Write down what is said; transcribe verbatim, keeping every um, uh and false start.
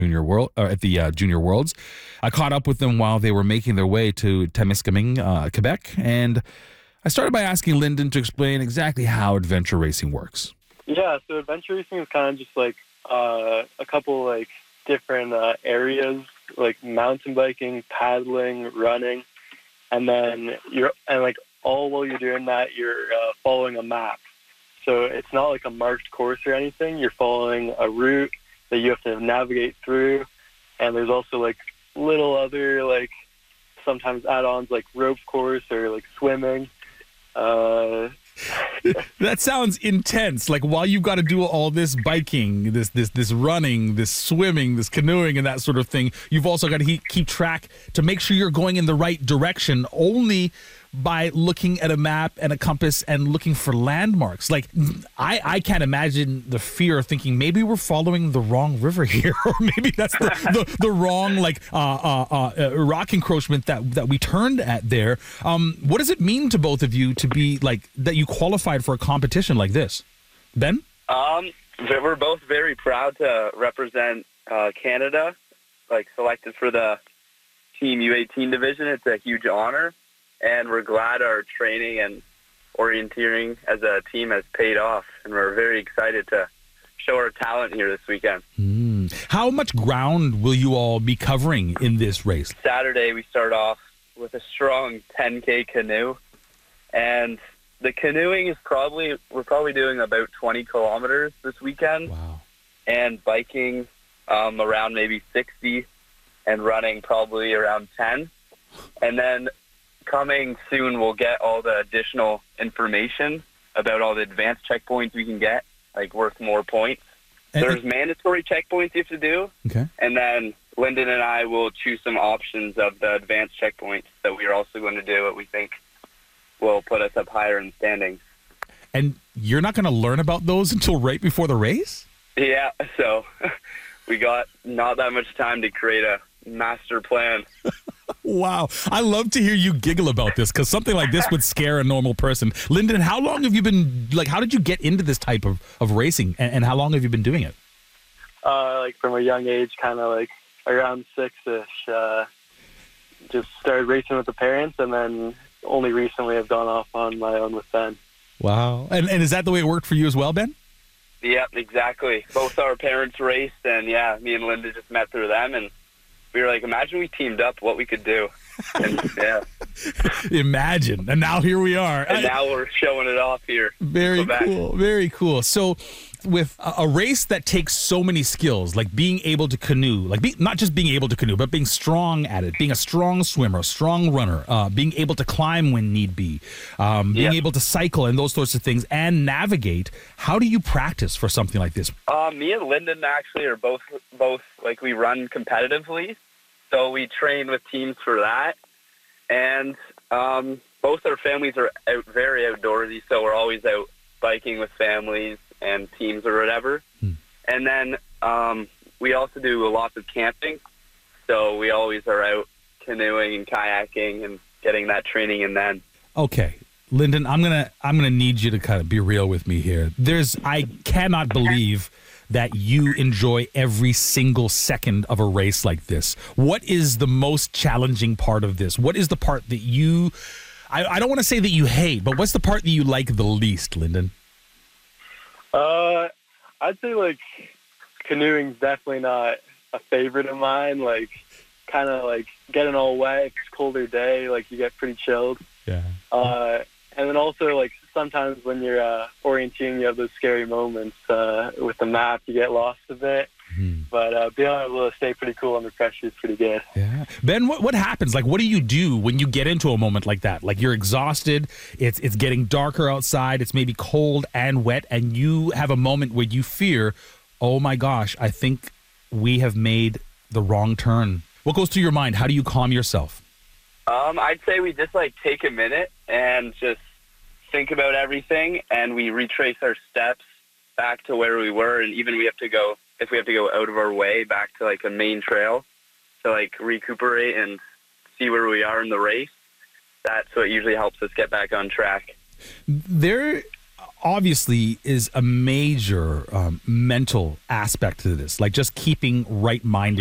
Junior World or at the uh, Junior Worlds. I caught up with them while they were making their way to Temiskaming, uh, Quebec, and I started by asking Lyndon to explain exactly how adventure racing works. Yeah, so adventure racing is kind of just like uh, a couple like different uh, areas, like mountain biking, paddling, running, and then you're and like all while you're doing that, you're uh, following a map. So it's not like a marked course or anything. You're following a route that you have to navigate through, and there's also like little other like sometimes add-ons like rope course or like swimming. Uh, that sounds intense. Like while you've got to do all this biking, this this this running, this swimming, this canoeing, and that sort of thing, you've also got to he- keep track to make sure you're going in the right direction. Only by looking at a map and a compass and looking for landmarks. Like, I, I can't imagine the fear of thinking maybe we're following the wrong river here, or maybe that's the, the, the wrong like uh, uh, uh, rock encroachment that that we turned at there. Um, what does it mean to both of you to be like that you qualified for a competition like this? Ben? Um, we're both very proud to represent uh, Canada, like selected for the Team U eighteen division. It's a huge honor. And we're glad our training and orienteering as a team has paid off. And we're very excited to show our talent here this weekend. Mm. How much ground will you all be covering in this race? Saturday, we start off with a strong ten K canoe. And the canoeing is probably, we're probably doing about twenty kilometers this weekend. Wow. And biking um, around maybe sixty and running probably around ten. And then coming soon, we'll get all the additional information about all the advanced checkpoints we can get, like worth more points. And, There's mandatory checkpoints you have to do, okay. And then Lyndon and I will choose some options of the advanced checkpoints that we are also going to do what we think will put us up higher in the standings. And you're not going to learn about those until right before the race? Yeah, so we got not that much time to create a master plan. Wow. I love to hear you giggle about this because something like this would scare a normal person. Lyndon, how long have you been, like, how did you get into this type of, of racing and, and how long have you been doing it? Uh, like from a young age, kind of like around six-ish, uh, just started racing with the parents, and then only recently I've gone off on my own with Ben. Wow. And, and is that the way it worked for you as well, Ben? Yep, exactly. Both our parents raced, and yeah, me and Linda just met through them, and we were like, imagine we teamed up, what we could do. And yeah. Imagine. And now here we are. And now we're showing it off here. Very cool. Very cool. So with a, a race that takes so many skills, like being able to canoe, like be, not just being able to canoe, but being strong at it, being a strong swimmer, a strong runner, uh, being able to climb when need be, um, being yeah. able to cycle and those sorts of things and navigate. How do you practice for something like this? Uh, me and Lyndon actually are both, both like we run competitively. So we train with teams for that. And um, both our families are out, very outdoorsy, so we're always out biking with families and teams or whatever. Hmm. And then um, we also do lots of camping. So we always are out canoeing and kayaking and getting that training in then. Okay. Lyndon, I'm going to I'm going to need you to kind of be real with me here. There's I cannot believe that you enjoy every single second of a race like this. What is the most challenging part of this? What is the part that you, I, I don't want to say that you hate, but what's the part that you like the least, Lyndon? Uh, I'd say, like, canoeing's definitely not a favorite of mine. Like, kind of, like, getting all wet. If it's a colder day, like, you get pretty chilled. Yeah. Uh, and then also, like, sometimes when you're uh, orienteering, you have those scary moments uh, with the map. You get lost a bit. Mm-hmm. But uh, being able to stay pretty cool under pressure is pretty good. Yeah. Ben, what, what happens? Like, what do you do when you get into a moment like that? Like, you're exhausted, it's it's getting darker outside, it's maybe cold and wet, and you have a moment where you fear, oh my gosh, I think we have made the wrong turn. What goes through your mind? How do you calm yourself? Um, I'd say we just, like, take a minute and just think about everything, and we retrace our steps back to where we were, and even we have to go, if we have to go out of our way back to like a main trail to like recuperate and see where we are in the race. That's what usually helps us get back on track. There obviously is a major um, mental aspect to this, like just keeping right-minded